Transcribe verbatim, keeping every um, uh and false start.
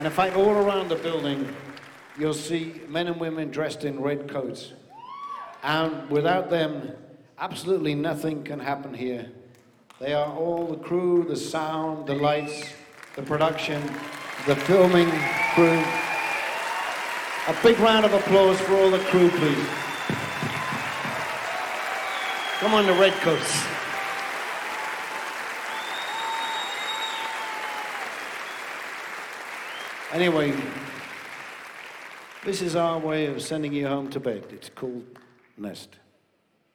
And in fact, all around the building, you'll see men and women dressed in red coats. And without them, absolutely nothing can happen here. They are all the crew, the sound, the lights, the production, the filming crew. A big round of applause for all the crew, please. Come on, the red coats. Anyway, this is our way of sending you home to bed. It's called Nest.